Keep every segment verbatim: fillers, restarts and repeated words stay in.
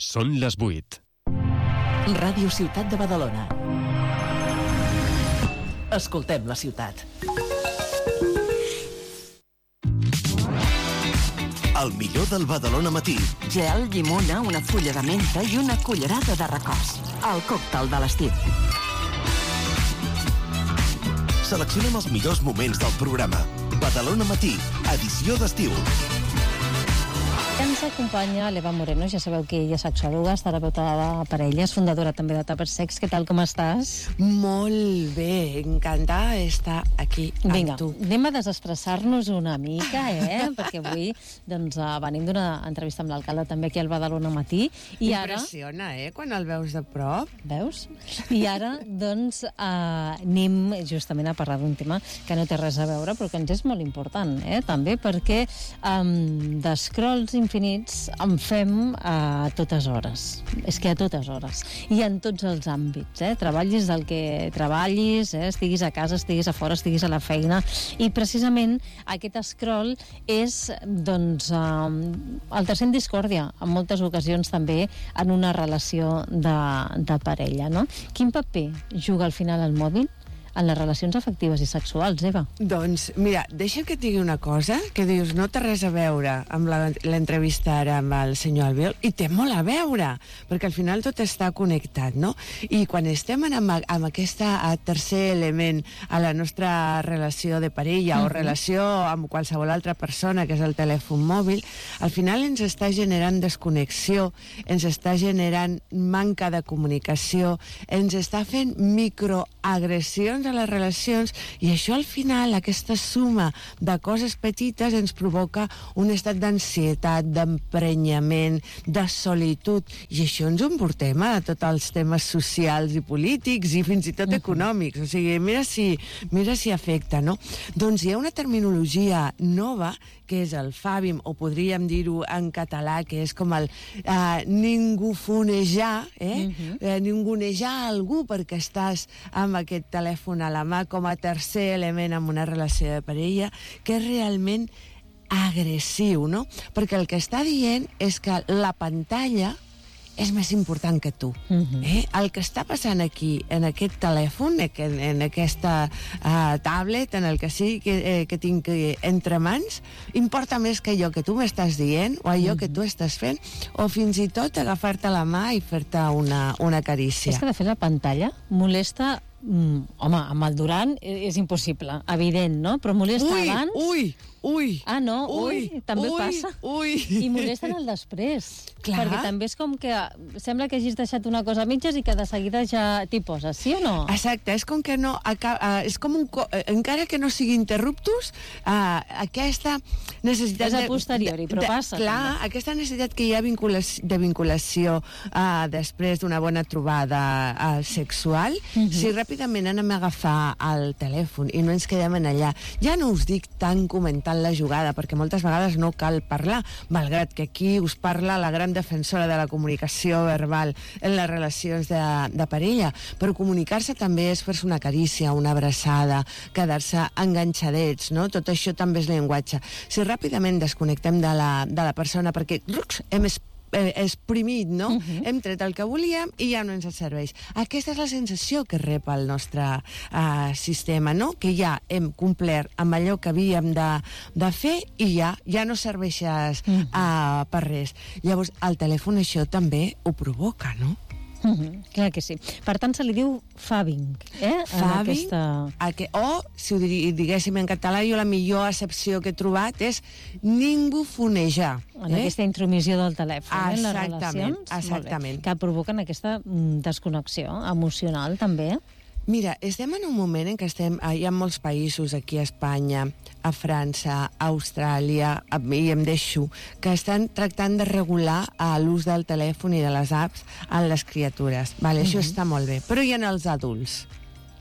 Són les vuit. Ràdio Ciutat de Badalona. Escoltem la ciutat. El millor del Badalona Matí. Gel, llimona, una fulla de menta i una cullerada de recòs. El còctel de l'estiu. Seleccionem els millors moments del programa. Badalona Matí, edició d'estiu. Ens acompanya l'Eva Moreno, ja sabeu que ella és sexòloga, terapeuta de parelles, fundadora també de Tupper Sex. Què tal, com estàs? Molt bé, encantada d'estar aquí amb Vinga, tu. anem a desestressar-nos una mica, eh? Perquè avui doncs, venim d'una entrevista amb l'alcalde també aquí al Badalona Matí. I ara... Impressiona, eh?, quan el veus de prop. Veus? I ara, doncs, eh, anem justament a parlar d'un tema que no té res a veure, però que ens és molt important, eh? També perquè um, d'escrolls infinits en fem a totes hores. És que a totes hores. I en tots els àmbits, eh? Treballis del que treballis, eh? Estiguis a casa, estiguis a fora, estiguis a la feina. I precisament aquest scroll és, doncs, eh, el tercer en discòrdia, en moltes ocasions també en una relació de, de parella, no? Quin paper juga al final el mòbil en les relacions afectives i sexuals, Eva? Doncs, mira, deixa que et digui una cosa, que dius, no té res a veure amb la- l'entrevista ara amb el senyor Albiol, i té molt a veure, perquè al final tot està connectat, no? I quan estem amb, amb aquest tercer element a la nostra relació de parella, uh-huh, o relació amb qualsevol altra persona, que és el telèfon mòbil, al final ens està generant desconnexió, ens està generant manca de comunicació, ens està fent microagressions a les relacions, i això al final, aquesta suma de coses petites ens provoca un estat d'ansietat, d'emprenyament, de solitud, i això ens ho emportem a tots els temes socials i polítics i fins i tot uh-huh. econòmics, o sigui, mira si, mira si afecta, no? Doncs hi ha una terminologia nova que és el fàbim, o podríem dir-ho en català, que és com el eh, ningufonejar, eh? Uh-huh. eh, ningunejar algú perquè estàs amb aquest telèfon a la mà com a tercer element en una relació de parella, que és realment agressiu, no? Perquè el que està dient és que la pantalla és més important que tu. Uh-huh. eh? El que està passant aquí, en aquest telèfon, en, en aquesta uh, tablet, en el que sí que, eh, que tinc entre mans, importa més que allò que tu m'estàs dient, o allò uh-huh. que tu estàs fent, o fins i tot agafar-te la mà i fer-te una, una carícia. És que, de fet, la pantalla molesta... Mm, home, amb el Duran és impossible, evident, no? Però molesta ui, abans... Ui, ui, Ah, no? Ui, ui també ui, passa. Ui. I molesten el després. Clar. Perquè també és com que sembla que hagis deixat una cosa a mitges i que de seguida ja t'hi poses, sí o no? Exacte, és com que no... Acaba, és com un... Encara que no sigui interruptus, uh, aquesta necessitat... És a posteriori, de, però de, passa. Clar, també. aquesta necessitat que hi ha vinculació, de vinculació uh, després d'una bona trobada uh, sexual, uh-huh. si ràpidament anem a agafar el telèfon i no ens quedem en allà. Ja no us dic tant comentant la jugada, perquè moltes vegades no cal parlar, malgrat que aquí us parla la gran defensora de la comunicació verbal en les relacions de, de parella, però comunicar-se també és fer-se una carícia, una abraçada, quedar-se enganxadets, no? Tot això també és llenguatge. Si ràpidament desconnectem de la, de la persona perquè rucs, hem esp exprimit, no? Uh-huh. Hem tret el que volíem i ja no ens serveix. Aquesta és la sensació que rep el nostre uh, sistema, no? Que ja hem complert amb allò que havíem de, de fer i ja ja no serveixes uh-huh. uh, per res. Llavors, el telèfon això també ho provoca, no? Uh-huh, clar que sí. Per tant, se li diu fabbing, eh? Fabbing, aquesta... que, o, si ho diguéssim en català, jo la millor accepció que he trobat és ningufonejar. En eh? aquesta intromissió del telèfon, eh? En les Exactament, relacions. exactament. Que provoquen aquesta mm, desconnexió emocional, també. Mira, estem en un moment en què estem, hi ha molts països, aquí a Espanya, a França, a Austràlia, i em deixo, que estan tractant de regular l'ús del telèfon i de les apps en les criatures. Vale, uh-huh. Això està molt bé. Però hi ha els adults.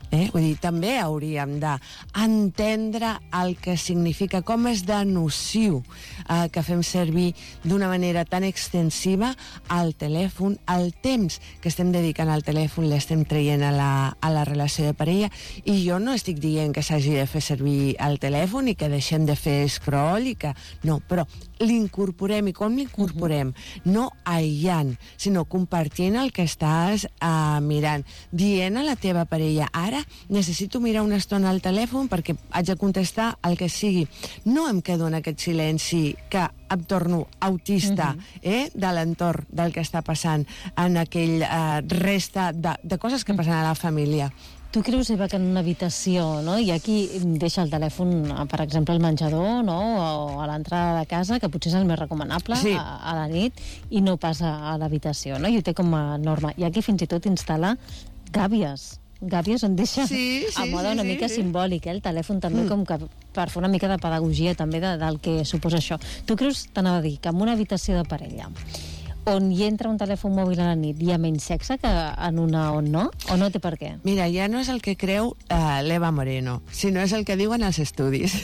Eh? Vull dir, també hauríem d'entendre el que significa, com és de nociu eh, que fem servir d'una manera tan extensiva el telèfon, el temps que estem dedicant al telèfon l'estem traient a la, a la relació de parella, i jo no estic dient que s'hagi de fer servir el telèfon i que deixem de fer scroll i que... No, però l'incorporem, i com l'incorporem? Uh-huh. No aïllant, sinó compartint el que estàs uh, mirant, dient a la teva parella, ara necessito mirar una estona al telèfon perquè haig de contestar el que sigui. No em quedo en aquest silenci que em torno autista uh-huh. eh, de l'entorn del que està passant en aquell uh, resta de, de coses que passen a la família. Tu creus, Eva, que en una habitació, no? Hi ha qui deixa el telèfon, per exemple, al menjador, no? O a l'entrada de casa, que potser és el més recomanable, sí. a, a la nit, i no passa a l'habitació, no? I ho té com a norma. Hi ha qui fins i tot instal·la gàbies, gàbies on deixa sí, sí, a moda una sí, mica sí. simbòlic, eh? El telèfon també mm. com que per fer una mica de pedagogia també de, del que suposa això. Tu creus, t'anava a dir, que en una habitació de parella on hi entra un telèfon mòbil a la nit hi ha menys sexe que en una on no? O no té per què? Mira, ja no és el que creu uh, l'Eva Moreno, sinó és el que diuen els estudis.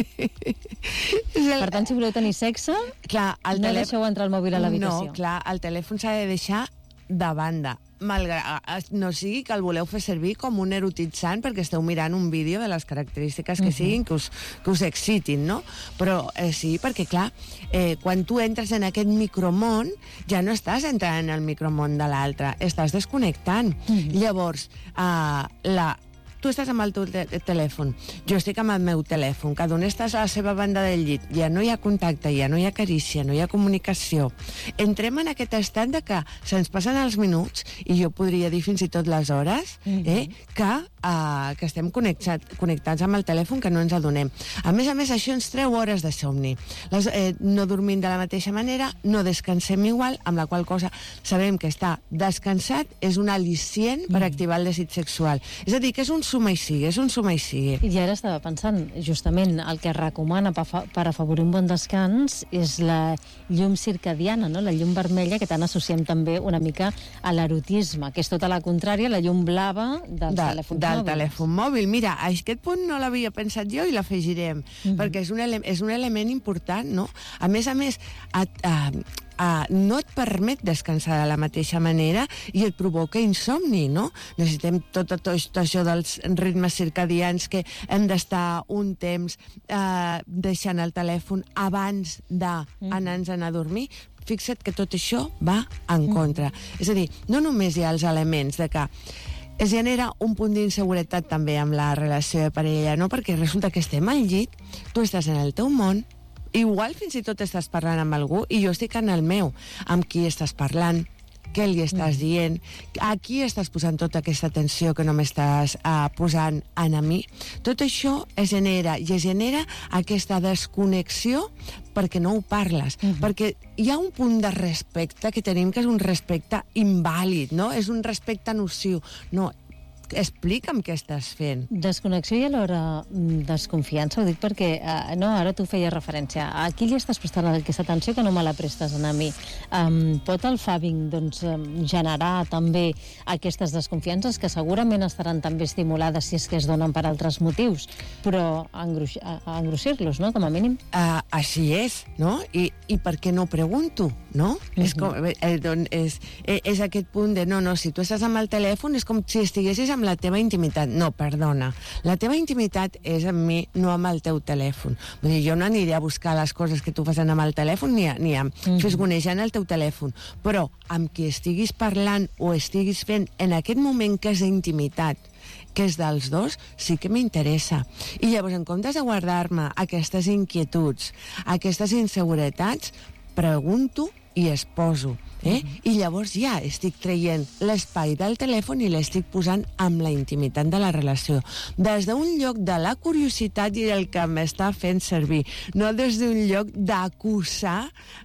el... Per tant, si voleu tenir sexe, clar, el no telèfon... deixeu entrar el mòbil a l'habitació. No, clar, el telèfon s'ha de deixar de banda. Malgrat, no sigui que el voleu fer servir com un erotitzant perquè esteu mirant un vídeo de les característiques que uh-huh. siguin, que us, que us excitin, no? Però eh, sí, perquè clar, eh, quan tu entres en aquest micromón, ja no estàs entrant en el micromón de l'altre, estàs desconnectant. Uh-huh. Llavors, eh, la... tu estàs amb el teu te telèfon, jo estic amb el meu telèfon, cada un estàs a la seva banda del llit, ja no hi ha contacte, ja no hi ha carícia, no hi ha comunicació. Entrem en aquest estat de que se'ns passen els minuts, i jo podria dir fins i tot les hores, eh, que, uh, que estem connectats, connectats amb el telèfon, que no ens adonem. A més a més, això ens treu hores de somni. Les, eh, no dormim de la mateixa manera, no descansem igual, amb la qual cosa sabem que estar descansat és un al·licient per activar el desig sexual. És a dir, que és un suma i sigui, és un suma i sigui. I ara estava pensant, justament, el que es recomana per, fa, per afavorir un bon descans és la llum circadiana, no? La llum vermella, que tant associem també una mica a l'erotisme, que és tota la contrària, la llum blava dels de, telèfons del mòbils. telèfon mòbil. Mira, a aquest punt no l'havia pensat jo i l'afegirem, mm-hmm. perquè és un, ele és un element important, no? A més a més, a, a, Uh, no et permet descansar de la mateixa manera i et provoca insomni, no? Necessitem tot, tot, tot això dels ritmes circadians, que hem d'estar un temps uh, deixant el telèfon abans d'anar-nos a dormir. Fixa't que tot això va en contra. Mm. És a dir, no només hi ha els elements de que es genera un punt d'inseguretat també amb la relació de parella, no? Perquè resulta que estem al llit, tu estàs en el teu món, igual fins i tot estàs parlant amb algú i jo estic en el meu. Amb qui estàs parlant? Què li estàs dient? A qui estàs posant tota aquesta atenció que no m'estàs uh, posant a mi? Tot això es genera i es genera aquesta desconnexió perquè no ho parles. Uh-huh. Perquè hi ha un punt de respecte que tenim que és un respecte invàlid, no? És un respecte nociu. No, explica'm què estàs fent. Desconnexió i alhora desconfiança, ho dic perquè, eh, no, ara tu feies referència, a qui li estàs prestant aquesta atenció que no me la prestes a mi? Um, pot el fàbing, doncs, generar també aquestes desconfiances que segurament estaran també estimulades si és que es donen per altres motius, però engrossir-los, no?, com a mínim. Uh, així és, no? I, i per què no pregunto, no? Uh-huh. És, com, eh, doncs, és, és aquest punt de, no, no, si tu estàs amb el telèfon és com si estiguessis amb la teva intimitat. No, perdona. La teva intimitat és amb mi, no amb el teu telèfon. Vull dir, jo no aniré a buscar les coses que tu fas amb el telèfon ni a, ni a mm-hmm. fisgonejant el teu telèfon. Però amb qui estiguis parlant o estiguis fent en aquest moment que és intimitat, que és dels dos, sí que m'interessa. I llavors, en comptes de guardar-me aquestes inquietuds, aquestes inseguretats, pregunto i exposo. Eh? Mm-hmm. I llavors ja estic traient l'espai del telèfon i l'estic posant amb la intimitat de la relació. Des d'un lloc de la curiositat i el que m'està fent servir, no des d'un lloc d'acusar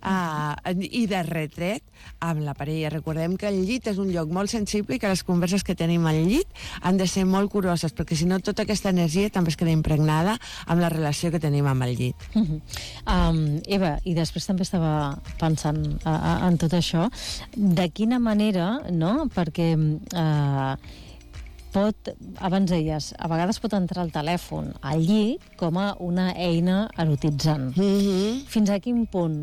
uh, i de retret amb la parella. Recordem que el llit és un lloc molt sensible i que les converses que tenim al llit han de ser molt curoses, perquè si no tota aquesta energia també es queda impregnada amb la relació que tenim amb el llit. Mm-hmm. um, Eva, i després també estava pensant uh, uh, en tot això, de quina manera, no?, perquè eh, pot, abans deies, a vegades pot entrar el telèfon al llit com a una eina erotitzant. Mm-hmm. Fins a quin punt,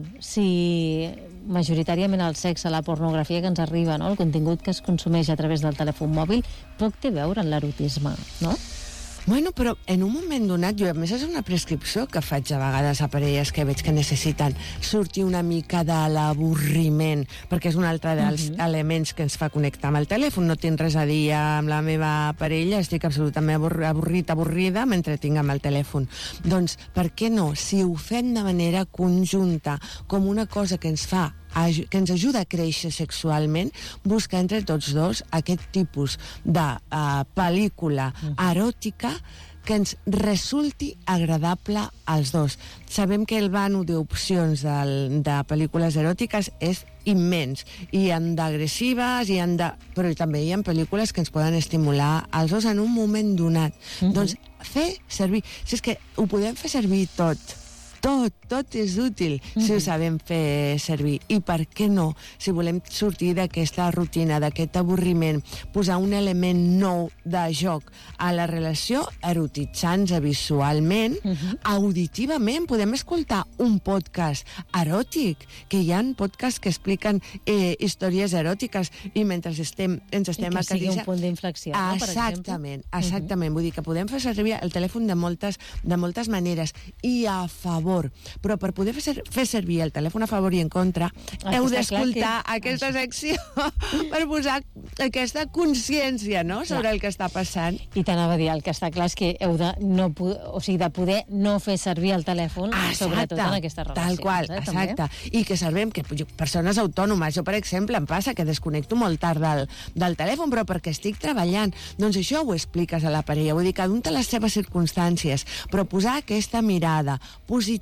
si majoritàriament el sexe, la pornografia que ens arriba, no? El contingut que es consumeix a través del telèfon mòbil, poc té a veure amb l'erotisme, no? Bueno, però en un moment donat, jo a més és una prescripció que faig a vegades a parelles que veig que necessiten sortir una mica de l'avorriment, perquè és un altre dels uh-huh. elements que ens fa connectar amb el telèfon. No tinc res a dir amb la meva parella, estic absolutament abur- avorrit, avorrida mentre tinc amb el telèfon. Doncs, per què no? Si ho fem de manera conjunta, com una cosa que ens fa que ens ajuda a créixer sexualment, buscar entre tots dos aquest tipus de uh, pel·lícula eròtica que ens resulti agradable als dos. Sabem que el vano d'opcions del, de pel·lícules eròtiques és immens. Hi ha d'agressives, hi ha de... però també hi ha pel·lícules que ens poden estimular als dos en un moment donat. Mm-hmm. Doncs fer servir... Si és que ho podem fer servir tot, tot, tot és útil mm-hmm. si ho sabem fer servir. I per què no? Si volem sortir d'aquesta rutina, d'aquest avorriment, posar un element nou de joc a la relació, erotitzant-se visualment, mm-hmm. auditivament, podem escoltar un podcast eròtic, que hi ha podcasts que expliquen eh, històries eròtiques i mentre estem, ens estem I que sigui acariciant... un punt d'inflexió, no, per exactament, exemple? exactament. Mm-hmm. Vull dir que podem fer servir el telèfon de moltes, de moltes maneres i a favor. Però per poder fer, fer servir el telèfon a favor i en contra, ah, heu d'escoltar que... aquesta secció per posar aquesta consciència, no?, sobre clar. El que està passant. I t'anava a dir, el que està clar és que heu de, no, o sigui, de poder no fer servir el telèfon, exacte, sobretot en aquestes relacions. Tal qual, eh, exacte. També? I que sabem que persones autònomes, jo per exemple em passa que desconnecto molt tard del, del telèfon, però perquè estic treballant. Doncs això ho expliques a la parella, vull dir, cada un té les seves circumstàncies, però posar aquesta mirada positiva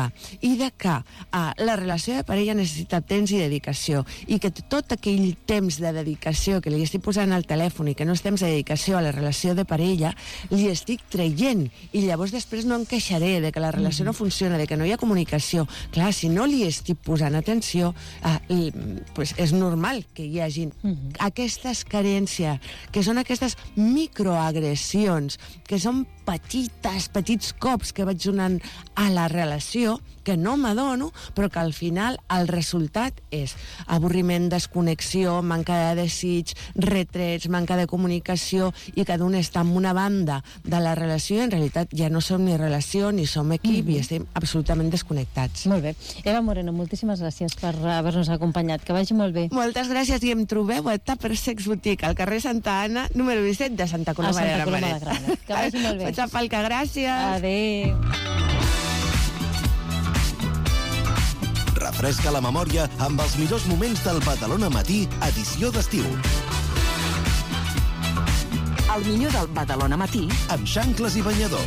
i de que uh, la relació de parella necessita temps i dedicació i que tot aquell temps de dedicació que li estic posant al telèfon i que no és temps de dedicació a la relació de parella, li estic traient i llavors després no em queixaré de que la relació mm-hmm. no funciona, de que no hi ha comunicació. Clar, si no li estic posant atenció, uh, i, pues és normal que hi hagi mm-hmm. aquestes carències, que són aquestes microagressions, que són petites, petits cops que vaig donant a la relació, que no m'adono, però que al final el resultat és avorriment, desconnexió, manca de desig, retrets, manca de comunicació, i cada un està en una banda de la relació i en realitat ja no som ni relació ni som equip mm-hmm. i estem absolutament desconnectats. Molt bé. Eva Moreno, moltíssimes gràcies per haver-nos acompanyat. Que vagi molt bé. Moltes gràcies i em trobeu a Tupper Sex Boutique, al carrer Santa Anna, número disset de Santa Coloma de Gramenet. Que vagi molt bé. Faig a Falca, gràcies. Adéu. Refresca la memòria amb els millors moments del Badalona Matí, edició d'estiu. El millor del Badalona Matí amb xancles i banyador.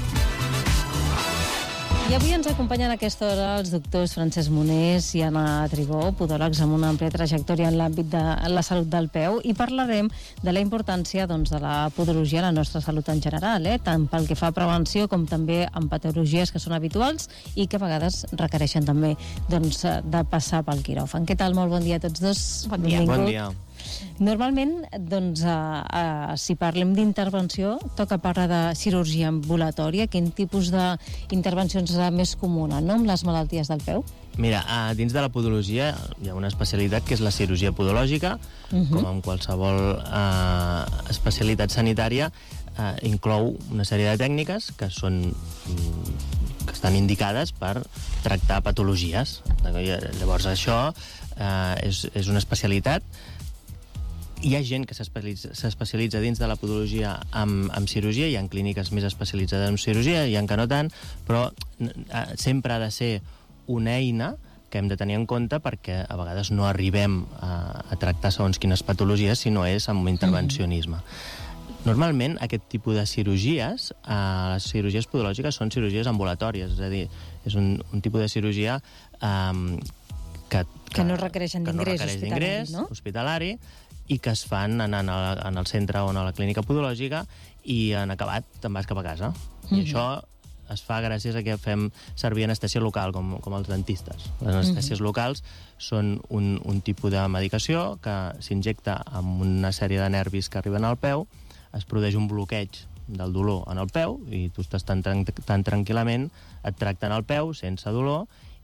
I avui ens acompanyen a aquesta hora els doctors Francesc Monés i Anna Trigó, podòlegs amb una àmplia trajectòria en l'àmbit de la salut del peu, i parlarem de la importància doncs, de la podologia a la nostra salut en general, eh? Tant pel que fa a prevenció com també en patologies que són habituals i que a vegades requereixen també doncs, de passar pel quiròfan. Què tal? Molt bon dia a tots dos. Bon dia. Bon dia. Normalment, doncs, uh, uh, si parlem d'intervenció, toca parlar de cirurgia ambulatòria. Quin tipus d'intervencions és la més comuna, no?, amb les malalties del peu? Mira, uh, dins de la podologia hi ha una especialitat que és la cirurgia podològica, uh-huh. com en qualsevol uh, especialitat sanitària, uh, inclou una sèrie de tècniques que són que estan indicades per tractar patologies. Llavors, això uh, és, és una especialitat. Hi ha gent que s'especialitza dins de la podologia amb, amb cirurgia, hi ha clíniques més especialitzades en cirurgia, hi ha que no tant, però eh, sempre ha de ser una eina que hem de tenir en compte perquè a vegades no arribem a, a tractar segons quines patologies si no és amb intervencionisme. Mm. Normalment aquest tipus de cirurgies, eh, les cirurgies podològiques són cirurgies ambulatòries, és a dir, és un, un tipus de cirurgia eh, que, que, que no requereixen d'ingrés no hospitalari, no? hospitalari, i que es fan anant a, en el centre o a la clínica podològica i en acabat te'n vas cap a casa. Mm-hmm. I això es fa gràcies a que fem servir anestèsia local, com, com els dentistes. Les anestèsies mm-hmm. locals són un, un tipus de medicació que s'injecta amb una sèrie de nervis que arriben al peu, es produeix un bloqueig del dolor en el peu i tu estàs tan, tan, tan tranquil·lament, et tracten el peu sense dolor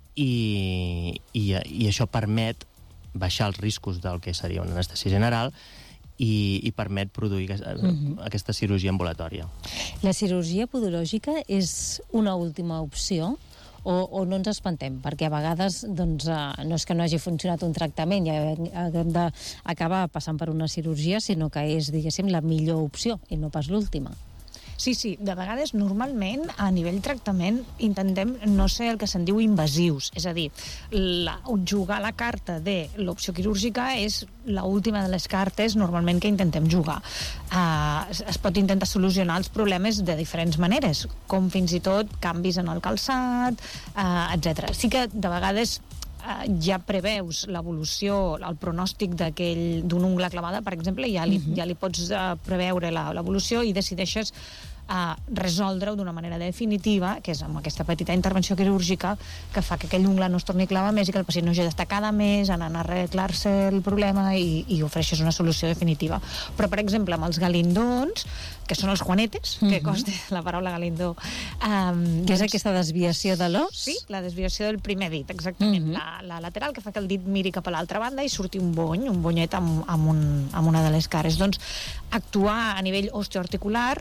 i, i, i això permet baixar els riscos del que seria una anestèsia general i, i permet produir aquesta, uh-huh. aquesta cirurgia ambulatòria. La cirurgia podològica és una última opció o, o no ens espantem? Perquè a vegades doncs, uh, no és que no hagi funcionat un tractament i haguem d'acabar passant per una cirurgia, sinó que és, diguéssim, la millor opció i no pas l'última. Sí, sí, de vegades, normalment, a nivell tractament, intentem no ser el que se'n diu invasius. És a dir, la, jugar la carta de l'opció quirúrgica és l'última de les cartes, normalment, que intentem jugar. Uh, es, es pot intentar solucionar els problemes de diferents maneres, com fins i tot canvis en el calçat, uh, etcètera. Sí que, de vegades, Uh, ja preveus l'evolució, el pronòstic d'aquell d'un ungla clavada, per exemple, ja li, uh-huh. ja li pots uh, preveure l'evolució i decideixes uh, resoldre-ho d'una manera definitiva, que és amb aquesta petita intervenció quirúrgica que fa que aquell ungla no es torni a clavar més i que el pacient no hagi d'estar cada mes anant a arreglar-se el problema i, i ofereixes una solució definitiva. Però, per exemple, amb els galindons, que són els juanetes, uh-huh. que costa la paraula galindó. Um, que és doncs, aquesta desviació de l'os? Sí, la desviació del primer dit, exactament. Uh-huh. la, la lateral, que fa que el dit miri cap a l'altra banda i surti un bony, un bonyet amb, amb, un, amb una de les cares. Doncs actuar a nivell osteoarticular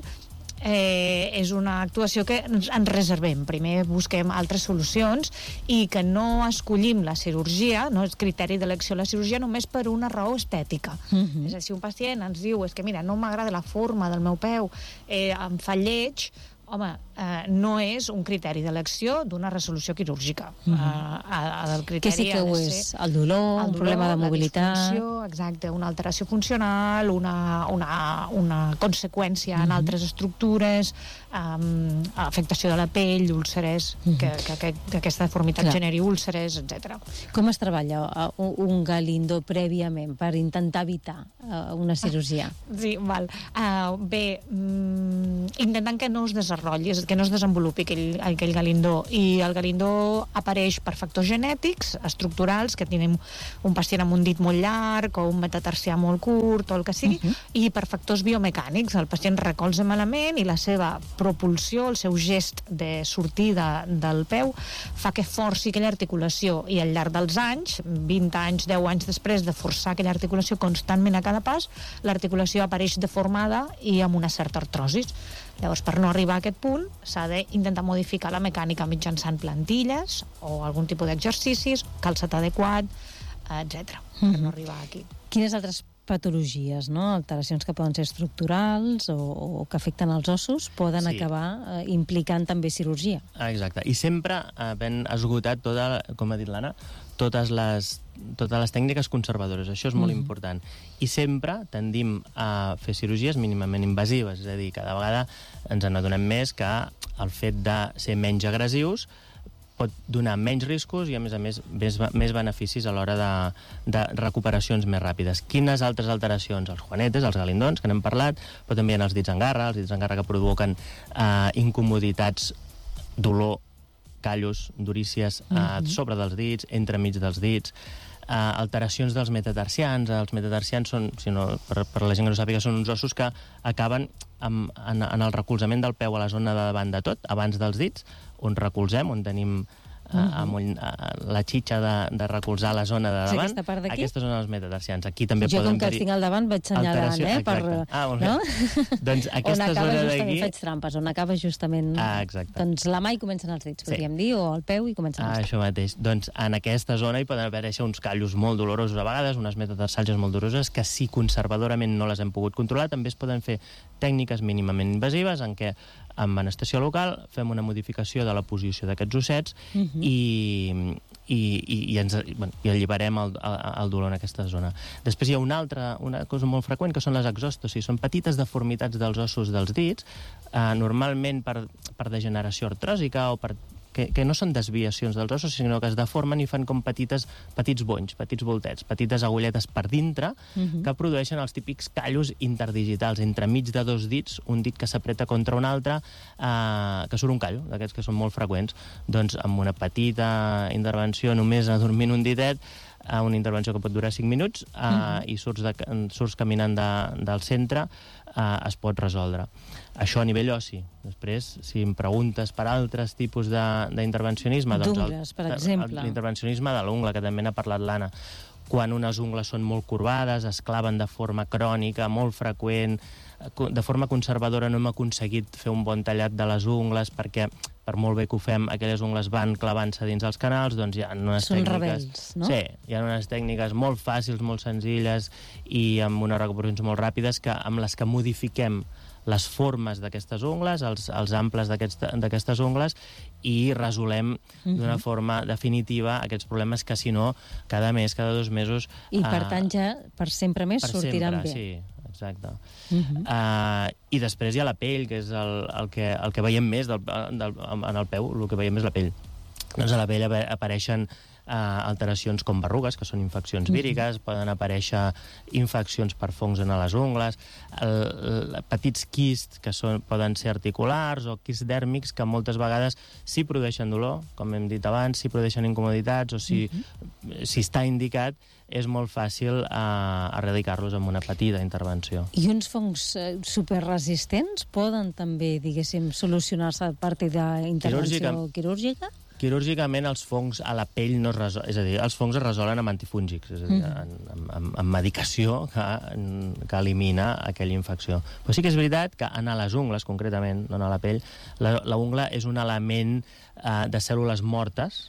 Eh, és una actuació que ens, ens reservem. Primer busquem altres solucions i que no escollim la cirurgia, no és criteri d'elecció la cirurgia només per una raó estètica. Uh-huh. És a dir, si un pacient ens diu és que mira, no m'agrada la forma del meu peu, eh, em fa lleig, home, eh, no és un criteri d'elecció d'una resolució quirúrgica. Uh-huh. eh, el criteri que sí que ho és? El dolor, el dolor, un problema de mobilitat... Exacte, una alteració funcional, una, una, una conseqüència uh-huh. en altres estructures, um, afectació de la pell, úlceres, uh-huh. que, que, que, que aquesta deformitat Clar. generi úlceres, etcètera. Com es treballa uh, un galindó prèviament per intentar evitar uh, una cirurgia? Ah, sí, val. Uh, bé, um, intentant que no es desenvolupi, que no es desenvolupi aquell, aquell galindó. I el galindó apareix per factors genètics, estructurals, que tenim un pacient amb un dit molt llarg o un metatarsià molt curt o el que sigui, uh-huh. i per factors biomecànics. El pacient recolza malament i la seva propulsió, el seu gest de sortida del peu, fa que forci aquella articulació i al llarg dels anys, vint anys, deu anys després de forçar aquella articulació constantment a cada pas, l'articulació apareix deformada i amb una certa artrosis. Llavors, per no arribar a aquest punt, s'ha d'intentar modificar la mecànica mitjançant plantilles o algun tipus d'exercicis, calçat adequat, etcètera, per mm-hmm. no arribar aquí. Quines altres patologies, no? Alteracions que poden ser estructurals o, o que afecten els ossos poden sí. acabar eh, implicant també cirurgia. Exacte, i sempre havent esgotat tota, com ha dit l'Anna, totes les, totes les tècniques conservadores. Això és molt mm. important. I sempre tendim a fer cirurgies mínimament invasives, és a dir, cada vegada ens n'adonem més que el fet de ser menys agressius pot donar menys riscos i, a més a més, més, més beneficis a l'hora de, de recuperacions més ràpides. Quines altres alteracions? Els juanetes, els galindons, que n'hem parlat, però també hi ha els dits en garra, els dits en garra que provoquen eh, incomoditats, dolor, callos, durícies eh, mm-hmm. sobre dels dits, entremig dels dits, eh, alteracions dels metatarsians. Els metatarsians són, si no, per, per la gent que no sàpiga, són uns ossos que acaben amb, en, en el recolzament del peu a la zona de davant de tot, abans dels dits, on recolzem, on tenim uh, uh-huh. amb un, uh, la xitxa de, de recolzar la zona de davant. Sí, aquesta part d'aquí? Aquestes són els metatarsians. Aquí també jo, poden com que els tinc al davant, vaig senyalant, eh? Per, ah, molt bé. No? Doncs aquesta on acaba zona justament, d'aquí... faig trampes, on acaba justament... Ah, exacte. Doncs la mà i comencen els dits, podríem sí. dir, o el peu i comencen ah, els això mateix. Doncs en aquesta zona hi poden aparèixer uns callos molt dolorosos a vegades, unes metatarsàlgies molt doloroses, que si conservadorament no les hem pogut controlar, també es poden fer tècniques mínimament invasives en què amb anestèsia local fem una modificació de la posició d'aquests ossets uh-huh. i, i, i, i, ens, bueno, i alliberem el, el, el dolor en aquesta zona. Després hi ha una altra una cosa molt freqüent, que són les exòstosis. Són petites deformitats dels ossos dels dits, eh, normalment per, per degeneració artròsica o per Que, que no són desviacions dels ossos, sinó que es deformen i fan com petites, petits bonys, petits voltets, petites agulletes per dintre, uh-huh. que produeixen els típics callos interdigitals, entremig de dos dits, un dit que s'apreta contra un altre, eh, que surt un callo, d'aquests que són molt freqüents. Doncs amb una petita intervenció, només adormint un ditet, uh, una intervenció que pot durar cinc minuts uh, mm. i surts, de, surts caminant de, del centre, uh, es pot resoldre. Això a nivell oci. Després, si em preguntes per altres tipus d'intervencionisme... D'ungles, per exemple. L'intervencionisme de l'ungla, que també n'ha parlat l'Anna. Quan unes ungles són molt corbades, es claven de forma crònica, molt freqüent, de forma conservadora no hem aconseguit fer un bon tallat de les ungles perquè, per molt bé que ho fem, aquelles ungles van clavant-se dins els canals, doncs hi ha unes Són tècniques... rebels, no? Sí, hi ha unes tècniques molt fàcils, molt senzilles i amb unes recuperacions molt ràpides que, amb les que modifiquem les formes d'aquestes ungles, els, els amples d'aquestes ungles, i resolem uh-huh. d'una forma definitiva aquests problemes que, si no, cada mes, cada dos mesos... I, per uh, tant, ja per sempre més per sortiran sempre, bé. Sí, exacte. Uh-huh. Uh, I després hi ha la pell, que és el, el, que, el que veiem més del, del, en el peu, el que veiem és la pell. Doncs a la pell apareixen Uh, alteracions com berrugues, que són infeccions víriques, mm-hmm. poden aparèixer infeccions per fongs en les ungles, el, el, petits quists que són, poden ser articulars o quists dèrmics que moltes vegades sí produeixen dolor, com hem dit abans, sí produeixen incomoditats o si, mm-hmm. si està indicat, és molt fàcil uh, erradicar-los amb una petita intervenció. I uns fongs uh, superresistents poden també, diguéssim, solucionar-se a partir d'intervenció Quirúrgica. quirúrgica? Quirúrgicament els fongs a la pell no es resolen, és a dir, els fongs es resolen amb antifúngics, és a dir, amb, amb, amb medicació que, que elimina aquella infecció. Però sí que és veritat que en les ungles, concretament, no en la pell, la, la ungla és un element eh, de cèl·lules mortes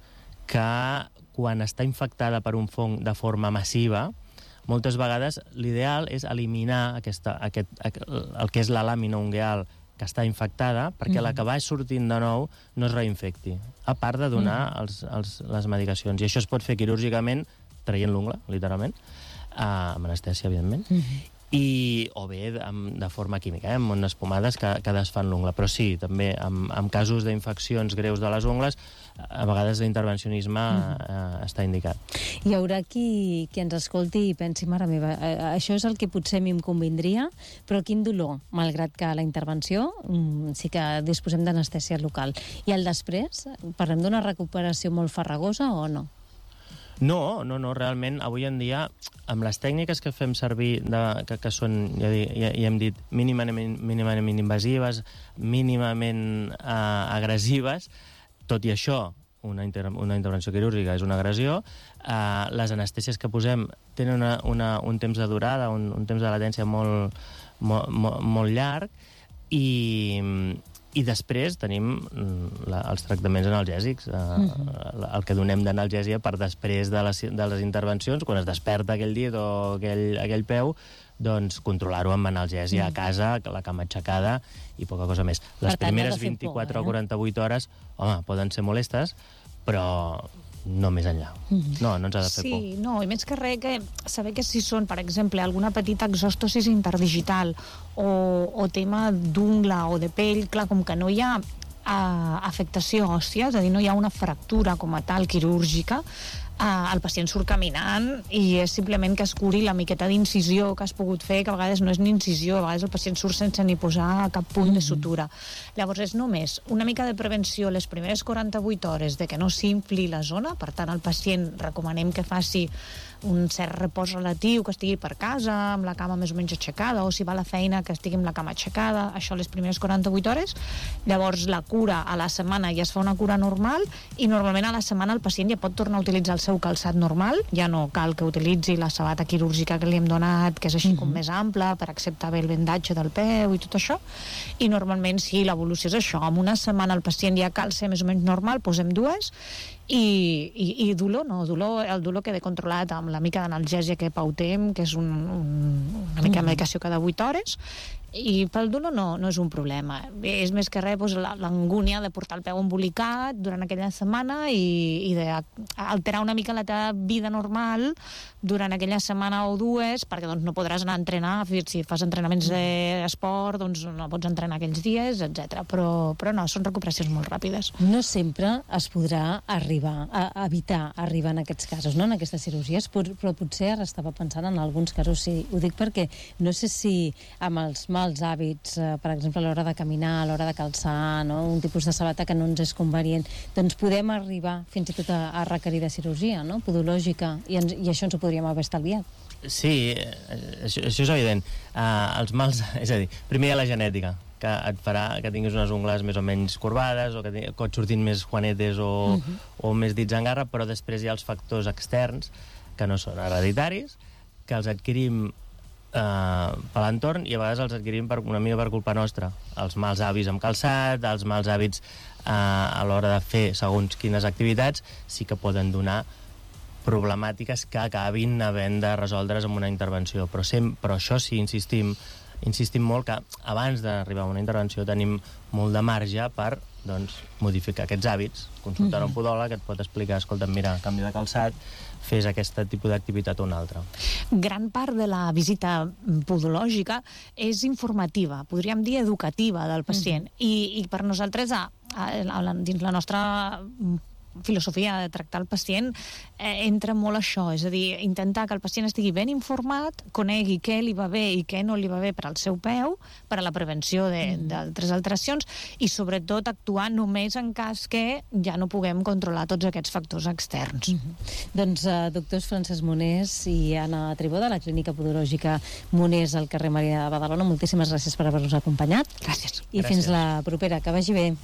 que, quan està infectada per un fong de forma massiva, moltes vegades l'ideal és eliminar aquesta, aquest, el que és la làmina ungueal que està infectada, perquè mm. la que va sortint de nou no es reinfecti, a part de donar mm. els, els, les medicacions. I això es pot fer quirúrgicament, traient l'ungla, literalment, uh, amb anestèsia, evidentment, mm. i, o bé amb, de forma química, eh, amb unes pomades que, que desfan l'ungla. Però sí, també, amb, amb casos d'infeccions greus de les ungles, a vegades l'intervencionisme mm. eh, està indicat. Hi haurà qui, qui ens escolti i pensi, mare meva, eh, això és el que potser a mi em convindria, però quin dolor, malgrat que la intervenció mm, sí que disposem d'anestèsia local. I el després, parlem d'una recuperació molt farragosa o no? No, no, no, realment, avui en dia, amb les tècniques que fem servir, de, que, que són, ja, ja, ja hem dit, mínimament, mínimament invasives, mínimament eh, agressives, tot i això, una, inter una intervenció quirúrgica és una agressió, eh, les anestèsies que posem tenen una, una, un temps de durada, un, un temps de latència molt, molt, molt, molt llarg, i, i després tenim la, els tractaments analgèsics, eh, mm-hmm. el que donem d'analgèsia per després de les, de les intervencions, quan es desperta aquell dit o aquell, aquell peu, doncs controlar-ho amb analgèsia mm. a casa, la cama aixecada i poca cosa més. Les tant, primeres no vint-i-quatre por, eh? o quaranta-vuit hores, home, poden ser molestes, però no més enllà. Mm-hmm. No, no ens ha de fer sí, por. Sí, no, i més que res, que saber que si són, per exemple, alguna petita exòstosis interdigital o, o tema d'ungla o de pell, clar, com que no hi ha uh, afectació òssia, és a dir, no hi ha una fractura com a tal quirúrgica, Uh, el pacient surt caminant i és simplement que es curi la miqueta d'incisió que has pogut fer, que a vegades no és ni incisió, a vegades el pacient surt sense ni posar cap punt mm-hmm. de sutura. Llavors és només una mica de prevenció les primeres quaranta-vuit hores de que no s'infli la zona, per tant al pacient recomanem que faci un cert repòs relatiu, que estigui per casa, amb la cama més o menys aixecada, o si va a la feina que estigui amb la cama aixecada, això les primeres quaranta-vuit hores. Llavors la cura a la setmana ja es fa una cura normal i normalment a la setmana el pacient ja pot tornar a utilitzar el seu calçat normal, ja no cal que utilitzi la sabata quirúrgica que li hem donat, que és així mm-hmm. com més ampla, per acceptar bé el vendatge del peu i tot això. I normalment sí, l'evolució és això. En una setmana el pacient ja calça més o menys normal, posem dues, i, i, i dolor no, dolor, el dolor queda controlat amb la mica d'analgèsia que pautem, que és un, un, una mica de medicació cada vuit hores, i pel dolor no, no és un problema. És més que res doncs, l'angúnia de portar el peu embolicat durant aquella setmana i, i d'alterar una mica la teva vida normal durant aquella setmana o dues, perquè doncs, no podràs anar a entrenar, si fas entrenaments d'esport, doncs no pots entrenar aquells dies, etcètera. Però, però no, són recuperacions molt ràpides. No sempre es podrà arribar a evitar arribar en aquests casos, no? En aquestes cirurgies, però potser ara estava pensant en alguns casos, sí. Ho dic perquè no sé si amb els mals hàbits, eh, per exemple, a l'hora de caminar, a l'hora de calçar, no? Un tipus de sabata que no ens és convenient, doncs podem arribar fins i tot a, a requerir de cirurgia, no? Podològica, i, ens, i això ens ho podríem haver estalviat. Sí, això, això és evident. Uh, els mals, és a dir, primer hi ha la genètica, que et farà que tinguis unes ungles més o menys corbades, o que, que et surtin més juanetes o, uh-huh. o més dits en garra, però després hi ha els factors externs, que no són hereditaris, que els adquirim eh, per l'entorn, i a vegades els adquirim per, una mica per culpa nostra. Els mals hàbits amb calçat, els mals hàbits eh, a l'hora de fer segons quines activitats, sí que poden donar problemàtiques que acabin havent de resoldre's amb una intervenció. Però, sem però això sí, insistim, insistim molt que abans d'arribar a una intervenció tenim molt de marge per doncs, modificar aquests hàbits, consultar mm-hmm. un podòleg que et pot explicar, escolta, mira, canvi de calçat, fes aquest tipus d'activitat o una altra. Gran part de la visita podològica és informativa, podríem dir educativa del pacient, mm-hmm. I, i per nosaltres a, a, a, dins la nostra filosofia de tractar el pacient eh, entra molt això, és a dir, intentar que el pacient estigui ben informat, conegui què li va bé i què no li va bé per al seu peu, per a la prevenció d'altres mm. alteracions, i sobretot actuar només en cas que ja no puguem controlar tots aquests factors externs. Mm -hmm. Doncs, uh, doctors Francesc Monés i Anna Tribó, de la Clínica Podològica Monés al carrer Maria de Badalona, moltíssimes gràcies per haver-nos acompanyat. Gràcies. I gràcies. Fins la propera, que vagi bé.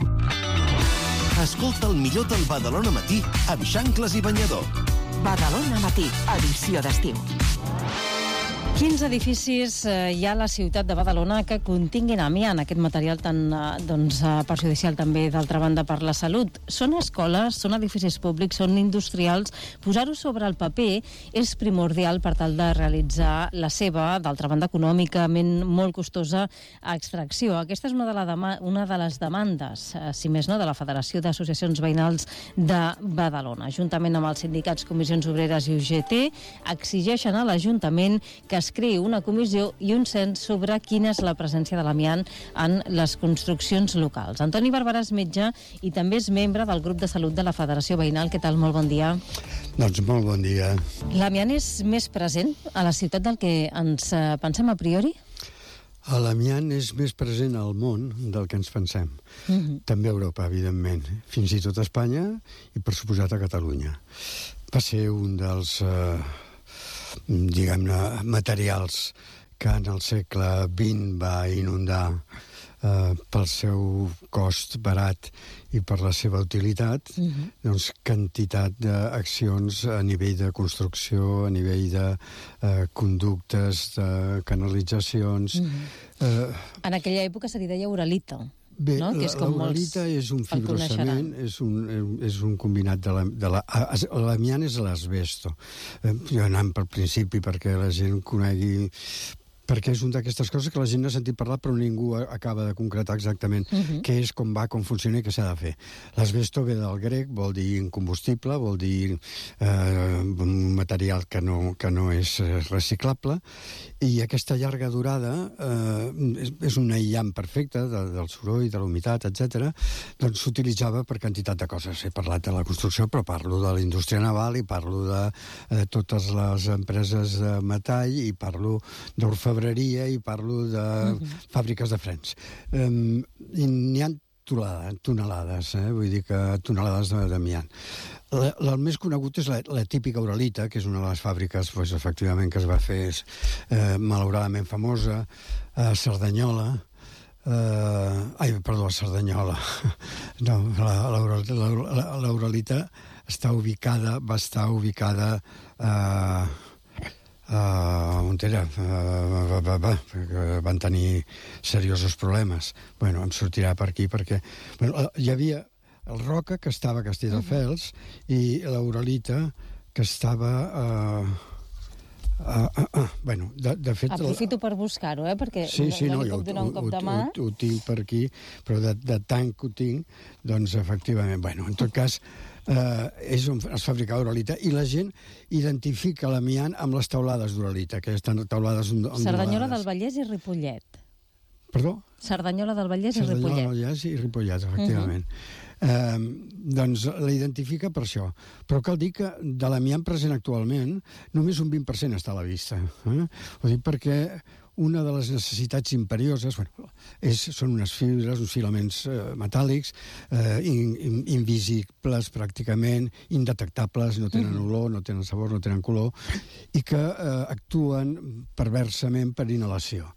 Escolta el millor del Badalona Matí amb Xancles i Banyador. Badalona Matí, edició d'estiu. quinze edificis eh, hi ha a la ciutat de Badalona que continguin amiant, aquest material tan eh, doncs, eh, perjudicial també, d'altra banda, per la salut. Són escoles, són edificis públics, són industrials. Posar-ho sobre el paper és primordial per tal de realitzar la seva, d'altra banda, econòmicament molt costosa extracció. Aquesta és una de, la una de les demandes, eh, si més no, de la Federació d'Associacions Veïnals de Badalona. Juntament amb els sindicats, Comissions Obreres i U G T, exigeixen a l'Ajuntament que es creï una comissió i un cens sobre quina és la presència de l'amiant en les construccions locals. Antoni Barberà és metge i també és membre del grup de salut de la Federació Veïnal. Què tal? Molt bon dia. Doncs molt bon dia. L'amiant és més present a la ciutat del que ens pensem a priori? L'amiant és més present al món del que ens pensem. Uh-huh. També a Europa, evidentment. Fins i tot a Espanya i, per suposat, a Catalunya. Va ser un dels... Eh, diguem-ne, materials que en el segle vint va inundar eh, pel seu cost barat i per la seva utilitat, uh-huh. doncs quantitat d'accions a nivell de construcció, a nivell de eh, conductes, de canalitzacions... Uh-huh. eh, en aquella època se li deia uralita. Bé, no? Que és com l'uralita molts... és un fibrocement, és un, és un combinat de la... De la l'amiant és l'asbesto. Eh, jo anant per principi perquè la gent conegui... perquè és una d'aquestes coses que la gent no ha sentit parlar però ningú acaba de concretar exactament uh-huh. què és, com va, com funciona i què s'ha de fer. L'asbesto ve del grec, vol dir incombustible, vol dir eh, un material que no, que no és reciclable, i aquesta llarga durada eh, és, és un aïllant perfecte de, del soroll, de la humitat, etcètera. Doncs s'utilitzava per quantitat de coses. He parlat de la construcció, però parlo de la indústria naval i parlo de eh, totes les empreses de metall i parlo d'orfebreria i parlo de uh-huh. fàbriques de frens. Um, i n'hi ha tonelades, eh? Vull dir que tonelades d'amiant. El més conegut és la, la típica uralita, que és una de les fàbriques, pues, efectivament, que es va fer és, eh, malauradament famosa, a Cerdanyola, eh, ai, perdó, a Cerdanyola, no, la, la, la, la, la uralita està ubicada, va estar ubicada a... Eh, Uh, on era? Uh, va, va, va, van tenir seriosos problemes. Bueno, em sortirà per aquí perquè... Bueno, hi havia el Roca, que estava a Castelldefels, i l'Uralita, que estava... Uh, Uh, uh, uh, bueno, de, de fet... Aprofito per buscar-ho, eh, perquè sí, sí, no, no li puc donar un cop de mà. Ho, ho, ho tinc per aquí, però de, de tant que ho tinc, doncs, efectivament, bueno, en tot cas, eh, és on es fabrica uralita, i la gent identifica l'amiant amb les taulades d'uralita, que estan taulades ondulades. Cerdanyola del Vallès i Ripollet. Perdó? Cerdanyola del Vallès i Ripollet. Cerdanyola del Vallès i Ripollet, efectivament. Uh-huh. Eh, doncs la identifica per això. Però cal dir que de l'amiant present actualment només un vint per cent està a la vista. Eh? Ho dic perquè una de les necessitats imperioses, bueno, és, són unes fibres, uns filaments eh, metàl·lics, eh, in, in, invisibles pràcticament, indetectables, no tenen olor, no tenen sabor, no tenen color, i que eh, actuen perversament per inhalació.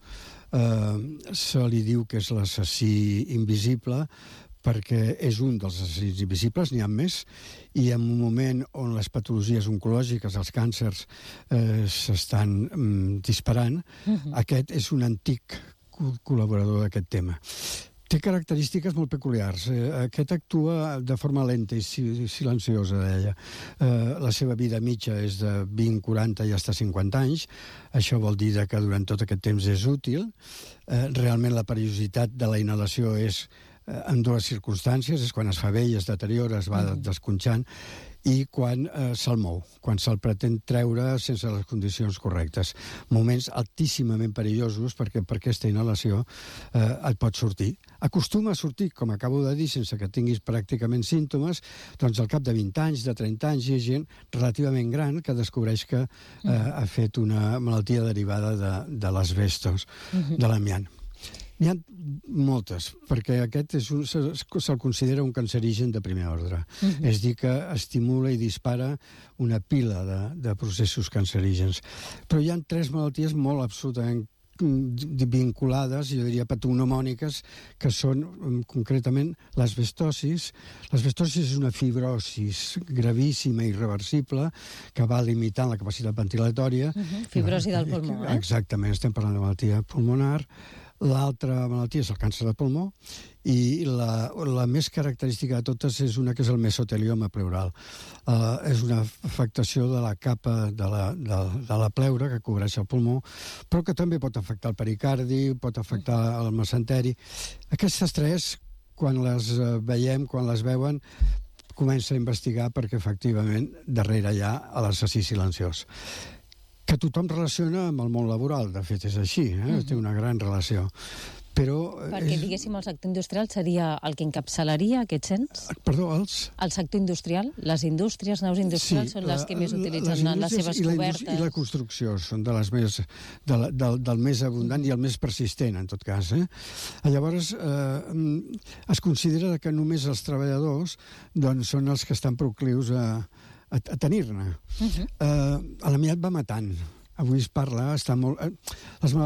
Eh, se li diu que és l'assassí invisible, perquè és un dels assassins invisibles, n'hi ha més, i en un moment on les patologies oncològiques, els càncers, eh, s'estan mm, disparant, uh-huh. aquest és un antic col·laborador d'aquest tema. Té característiques molt peculiars. Eh, aquest actua de forma lenta i silenciosa, deia. Eh, la seva vida mitja és de vint, quaranta i fins a cinquanta anys. Això vol dir que durant tot aquest temps és útil. Eh, realment la perillositat de la inhalació és en dues circumstàncies, és quan es fa vell, es deteriora, es va mm. desconxant, i quan eh, se'l mou, quan se'l pretén treure sense les condicions correctes. Moments altíssimament perillosos perquè per aquesta inhalació eh, et pot sortir. Acostuma a sortir, com acabo de dir, sense que tinguis pràcticament símptomes, doncs al cap de vint anys, de trenta anys, hi ha gent relativament gran que descobreix que eh, ha fet una malaltia derivada de, de l'asbestos, mm-hmm. de l'amiant. N'hi ha moltes, perquè aquest és un, se'l se considera un cancerigen de primer ordre. Uh-huh. És dir, que estimula i dispara una pila de, de processos cancerígens. Però hi ha tres malalties molt absolutament vinculades, jo diria patognomòniques, que són concretament l'asbestosis. L'asbestosis és una fibrosis gravíssima i irreversible que va limitant la capacitat ventilatòria. Uh-huh. Fibrosi del pulmó, eh? Exactament, estem parlant de malaltia pulmonar. L'altra malaltia és el càncer de pulmó i la, la més característica de totes és una que és el mesotelioma pleural. Uh, és una afectació de la capa de la, de, de la pleura que cobreix el pulmó, però que també pot afectar el pericardi, pot afectar el mesenteri. Aquestes tres, quan les veiem, quan les veuen, comença a investigar perquè efectivament darrere hi ha l'assassí silenciós, que tothom relaciona amb el món laboral. De fet, és així, eh? Uh-huh. Té una gran relació. Però... Perquè, és... diguéssim, el sector industrial seria el que encapçalaria aquest cens? Perdó, els... El sector industrial? Les indústries, naus industrials, sí, són les que més utilitzen les, les seves i la cobertes? I la construcció són de les més, de la, del, del més abundant i el més persistent, en tot cas. Eh? Llavors, eh, es considera que només els treballadors doncs, són els que estan proclius a a, a tenir-ne. Uh-huh. Uh, l'amiant va matant. Avui es parla, està molt... Les